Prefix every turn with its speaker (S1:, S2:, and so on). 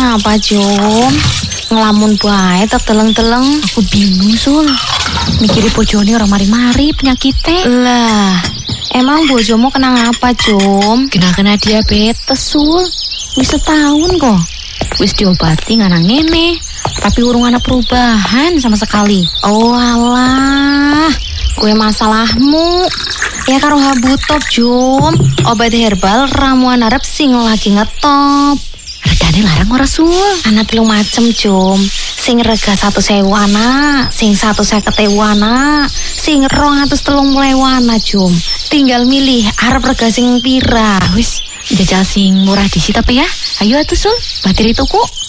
S1: Kenapa, Jom? Ngelamun bae tak teleng-teleng.
S2: Aku bingung, Sul. Mikiri bojone orang mari-mari penyakitnya.
S1: Lah, emang bojomu kena apa, Jom?
S2: Kena diabetes, Sul. Wis setahun kok. Wis diobati nganang ngene, tapi urung ana perubahan sama sekali.
S1: Oh alah, kue masalahmu. Ya karo habutop, Jom. Obat herbal ramuan Arab sing lagi ngetop.
S2: Regane larang ora, Sul?
S1: Ana 3 macem, Jom. Sing rega 1.000 ana, sing 150.000 ana, sing 230.000 ana, Jom. Tinggal milih arep rega sing pira.
S2: Wis, jajal sing murah disi tapi ya. Ayo atuh, Sul, batiri tuku.